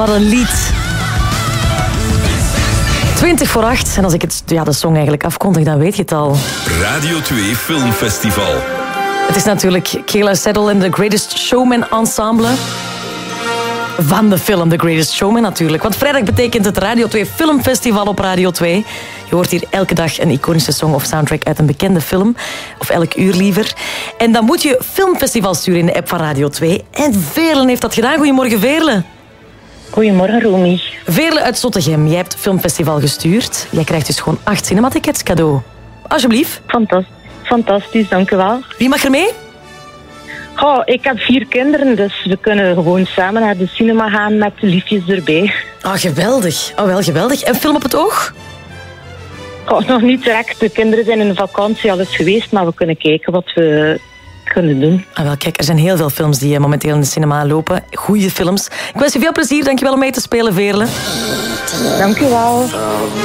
Wat een lied. 20 voor 8. En als ik de song eigenlijk afkondig, dan weet je het al. Radio 2 Filmfestival. Het is natuurlijk Keala Settle en The Greatest Showman Ensemble. Van de film The Greatest Showman natuurlijk. Want vrijdag betekent het Radio 2 Filmfestival op Radio 2. Je hoort hier elke dag een iconische song of soundtrack uit een bekende film. Of elk uur liever. En dan moet je Filmfestival sturen in de app van Radio 2. En Veerle heeft dat gedaan. Goedemorgen, Veerle. Goedemorgen, Romy. Veerle uit Zottegem, jij hebt Filmfestival gestuurd. Jij krijgt dus gewoon 8 cinematickets cadeau. Alsjeblieft. Fantastisch, dank u wel. Wie mag er mee? Oh, ik heb 4 kinderen, dus we kunnen gewoon samen naar de cinema gaan met liefjes erbij. Oh, geweldig. Oh, wel geweldig. En film op het oog? Oh, nog niet direct. De kinderen zijn in vakantie al eens geweest, maar we kunnen kijken wat we kunnen doen. Ah, wel, kijk, er zijn heel veel films die momenteel in de cinema lopen. Goeie films. Ik wens je veel plezier. Dankjewel om mee te spelen, Veerle. Dank u wel.